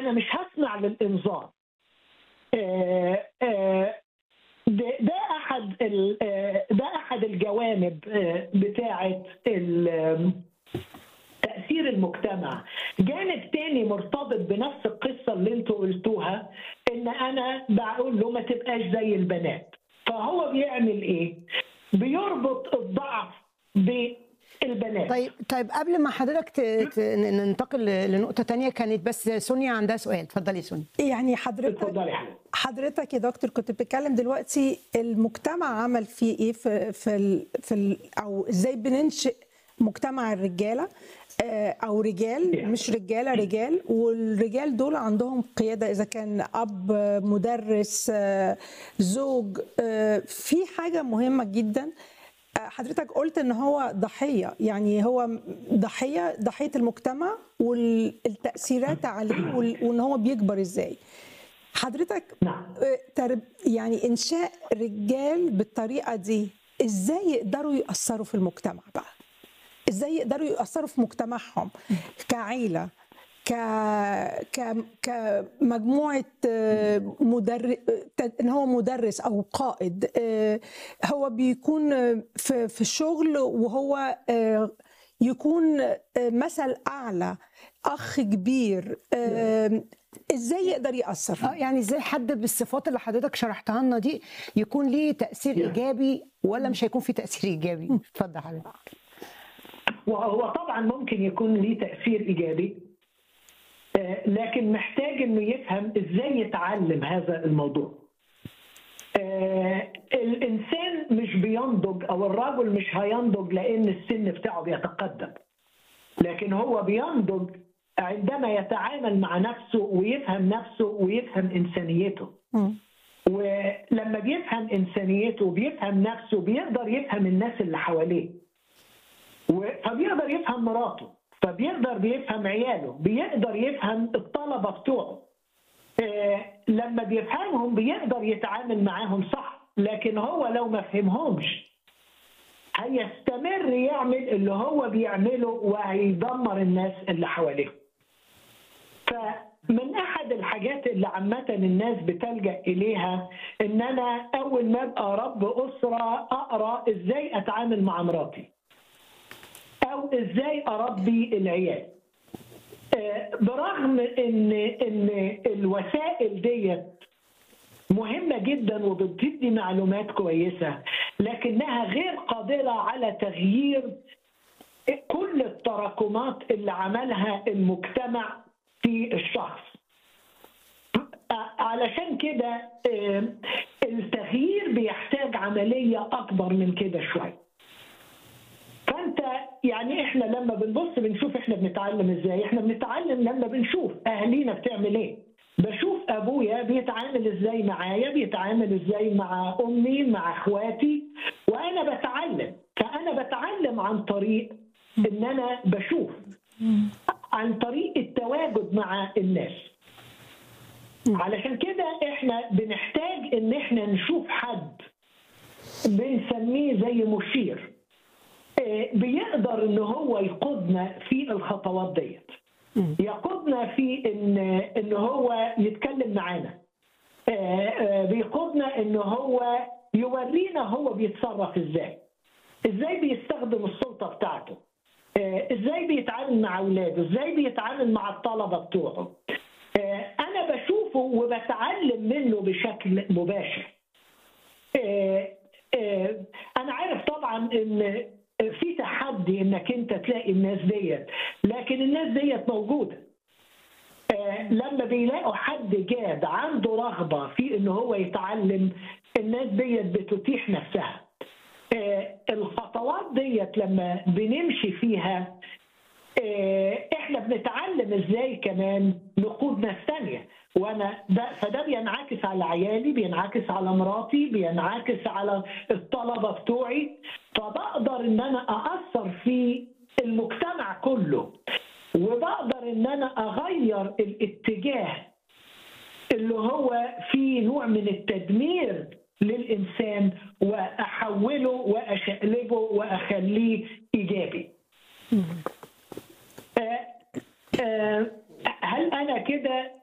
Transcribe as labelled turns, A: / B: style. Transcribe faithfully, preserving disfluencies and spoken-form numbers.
A: انا مش هسمع للانذار. آه، آه، ده ده احد ال- آه، ده احد الجوانب آه، بتاعه ال- تأثير المجتمع. جانب تاني مرتبط بنفس القصة اللي انتوا قلتوها، ان انا بقول له ما تبقاش زي البنات. فهو بيعمل ايه؟ بيربط الضعف بالبنات.
B: طيب طيب قبل ما حضرتك ت- ت- ننتقل لنقطة تانية، كانت بس سونيا عندها سؤال. اتفضلي يا سونيا.
C: يعني حضرتك
A: اتفضلي يا حبيبي.
C: حضرتك يا دكتور كنت بتتكلم دلوقتي المجتمع عمل فيه ايه في في ال في ال او ازاي بننشئ مجتمع الرجاله آه، او رجال مش رجاله رجال، والرجال دول عندهم قياده، اذا كان اب آه، مدرس آه، زوج. آه، في حاجه مهمه جدا آه، حضرتك قلت ان هو ضحيه، يعني هو ضحيه ضحيه المجتمع والتاثيرات عليه وال- وان هو بيكبر ازاي. حضرتك
A: نعم.
C: آه، ترب يعني انشاء رجال بالطريقه دي ازاي يقدروا ياثروا في المجتمع بقى؟ ازاي يقدروا ياثروا في مجتمعهم كعيله، ك ك كمجموعه آه، مدرس، ان هو مدرس او قائد، آه، هو بيكون آه، في في الشغل، وهو آه، يكون آه، مثل اعلى، اخ كبير، آه، ازاي يقدر ياثر؟
B: اه يعني ازاي حد بالصفات اللي حضرتك شرحتها لنا دي يكون ليه تأثير ايجابي ولا مش هيكون فيه تأثير ايجابي؟ اتفضل حضرتك.
A: وهو طبعا ممكن يكون ليه تأثير إيجابي، آه، لكن محتاج إنه يفهم إزاي يتعلم هذا الموضوع. آه، الإنسان مش بينضج، أو الرجل مش هينضج لأن السن بتاعه بيتقدم، لكن هو بينضج عندما يتعامل مع نفسه ويفهم نفسه ويفهم إنسانيته.
C: مم.
A: ولما بيفهم إنسانيته وبيفهم نفسه بيقدر يفهم الناس اللي حواليه، و- فبيقدر يفهم مراته، فبيقدر بيفهم عياله، بيقدر يفهم الطلبة بتوعه. آه، لما بيفهمهم بيقدر يتعامل معاهم صح. لكن هو لو ما فهمهمش هيستمر يعمل اللي هو بيعمله وهيدمر الناس اللي حواليه. فمن احد الحاجات اللي عامه الناس بتلجأ اليها ان انا اول ما ابقى رب اسره اقرا ازاي اتعامل مع مراتي، او ازاي اربي العيال. آه، برغم ان ان الوسائل ديت مهمه جدا وبتدي معلومات كويسه، لكنها غير قادره على تغيير كل التراكمات اللي عملها المجتمع في الشخص. علشان كده آه، التغيير بيحتاج عمليه اكبر من كده شويه. فانت يعني احنا لما بنبص بنشوف احنا بنتعلم ازاي. احنا بنتعلم لما بنشوف اهالينا بتعمل ايه. بشوف ابويا بيتعامل ازاي معايا، بيتعامل ازاي مع امي، مع اخواتي، وانا بتعلم. فانا بتعلم عن طريق ان انا بشوف، عن طريق التواجد مع الناس. علشان كده احنا بنحتاج ان احنا نشوف حد بنسميه زي مشير، بيقدر ان هو يقودنا في الخطوات ديت، يقودنا في ان ان هو يتكلم معانا، بيقودنا ان هو يورينا هو بيتصرف ازاي، ازاي بيستخدم السلطه بتاعته، ازاي بيتعامل مع اولاده، ازاي بيتعامل مع الطلبه بتوعه. انا بشوفه وبتعلم منه بشكل مباشر. انا عارف طبعا ان في تحدي انك انت تلاقي الناس ديت، لكن الناس ديت موجوده. آه لما بيلاقوا حد جاد عنده رغبه في ان هو يتعلم، الناس ديت بتتيح نفسها. آه الخطوات ديت لما بنمشي فيها آه احنا بنتعلم ازاي كمان نقود ناس ثانيه. وانا ده فده بينعكس على عيالي، بينعكس على مراتي، بينعكس على الطلبه بتوعي. فبقدر ان انا اثر في المجتمع كله، وبقدر ان انا اغير الاتجاه اللي هو فيه نوع من التدمير للانسان، واحوله واشقلبه واخليه ايجابي. آه آه هل انا كده